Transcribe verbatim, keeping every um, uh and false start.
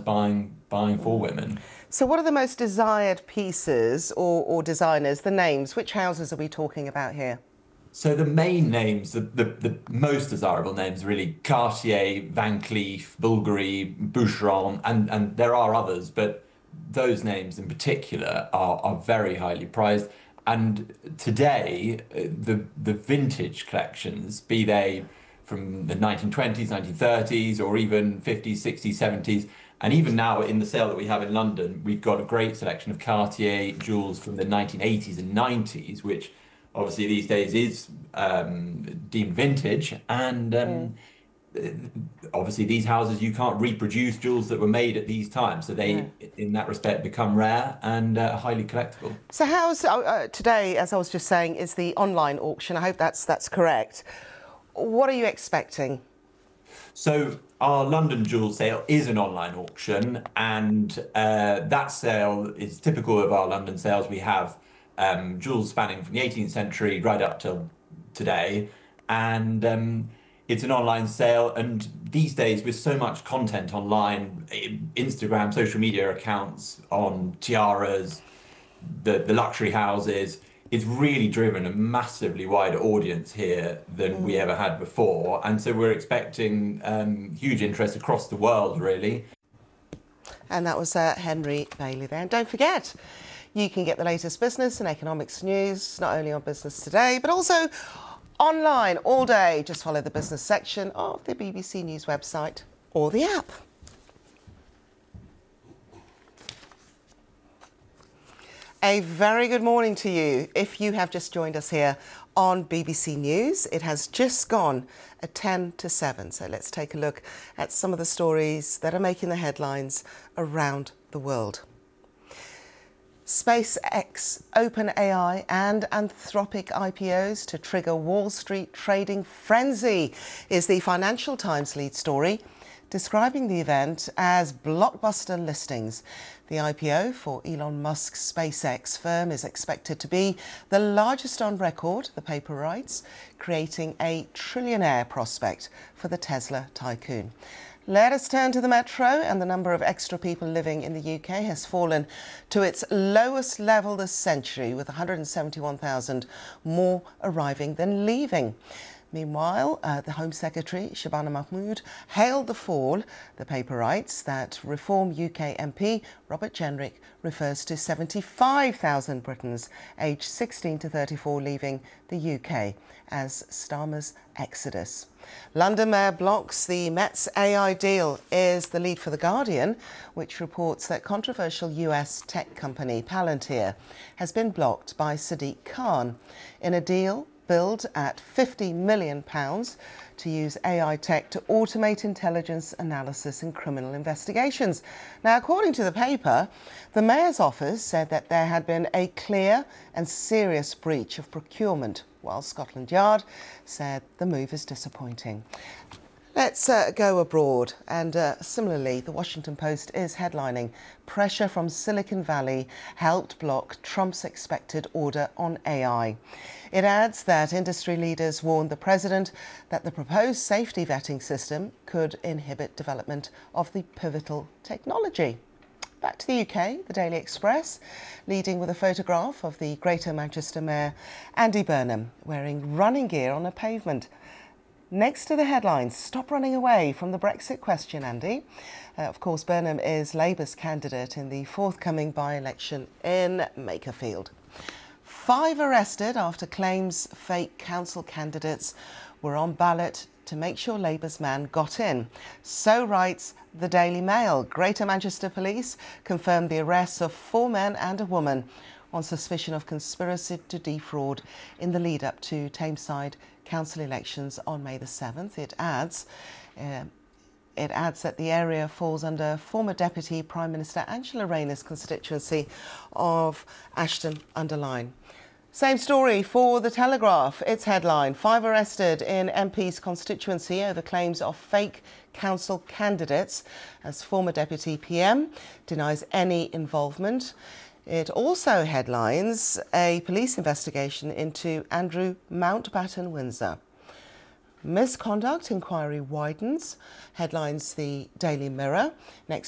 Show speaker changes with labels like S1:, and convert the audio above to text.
S1: buying buying for women.
S2: So what are the most desired pieces or, or designers, the names? Which houses are we talking about here?
S1: So the main names, the, the, the most desirable names, really Cartier, Van Cleef, Bulgari, Boucheron, and, and there are others, but those names in particular are, are very highly prized. And today, uh, the the vintage collections, be they from the nineteen twenties, nineteen thirties, or even fifties, sixties, seventies, and even now in the sale that we have in London, we've got a great selection of Cartier jewels from the nineteen eighties and nineties, which obviously these days is um, deemed vintage. And
S2: Mm.
S1: um, obviously these houses, you can't reproduce jewels that were made at these times. So they,
S2: No.
S1: in that respect, become rare and uh, highly collectible.
S2: So how's uh, uh, today, as I was just saying, is the online auction. I hope that's that's correct. What are you expecting?
S1: So our London jewel sale is an online auction, and uh, that sale is typical of our London sales. We have um, jewels spanning from the eighteenth century right up till today, and um, it's an online sale. And these days, with so much content online, Instagram, social media accounts on tiaras, the, the luxury houses, it's really driven a massively wider audience here than we ever had before. And so we're expecting um, huge interest across the world, really.
S2: And that was uh, Henry Bailey there. And don't forget, you can get the latest business and economics news, not only on Business Today, but also online all day. Just follow the business section of the B B C News website or the app. A very good morning to you. If you have just joined us here on B B C News, it has just gone at ten to seven. So let's take a look at some of the stories that are making the headlines around the world. SpaceX, OpenAI and Anthropic I P Os to trigger Wall Street trading frenzy is the Financial Times lead story, describing the event as blockbuster listings. The I P O for Elon Musk's SpaceX firm is expected to be the largest on record, the paper writes, creating a trillionaire prospect for the Tesla tycoon. Let us turn to the Metro, and the number of extra people living in the U K has fallen to its lowest level this century, with one hundred seventy-one thousand more arriving than leaving. Meanwhile, uh, the Home Secretary, Shabana Mahmood, hailed the fall. The paper writes that Reform U K M P Robert Jenrick refers to seventy-five thousand Britons aged sixteen to thirty-four leaving the U K as Starmer's exodus. London Mayor blocks the Met's A I deal is the lead for The Guardian, which reports that controversial U S tech company Palantir has been blocked by Sadiq Khan in a deal billed at fifty million pounds to use A I tech to automate intelligence analysis in criminal investigations. Now, according to the paper, the Mayor's office said that there had been a clear and serious breach of procurement, while Scotland Yard said the move is disappointing. Let's uh, go abroad, and uh, similarly, the Washington Post is headlining pressure from Silicon Valley helped block Trump's expected order on A I. It adds that industry leaders warned the president that the proposed safety vetting system could inhibit development of the pivotal technology. Back to the U K, the Daily Express, leading with a photograph of the Greater Manchester Mayor Andy Burnham wearing running gear on a pavement. Next to the headlines, stop running away from the Brexit question, Andy. Uh, of course, Burnham is Labour's candidate in the forthcoming by-election in Makerfield. Five arrested after claims fake council candidates were on ballot to make sure Labour's man got in. So writes the Daily Mail. Greater Manchester Police confirmed the arrests of four men and a woman on suspicion of conspiracy to defraud in the lead-up to Tameside council elections on May the seventh. It adds, uh, it adds that the area falls under former Deputy Prime Minister Angela Rayner's constituency of Ashton-under-Lyne. Same story for The Telegraph. Its headline, five arrested in M P's constituency over claims of fake council candidates, as former Deputy P M denies any involvement. It also headlines a police investigation into Andrew Mountbatten Windsor. Misconduct inquiry widens, headlines the Daily Mirror. Next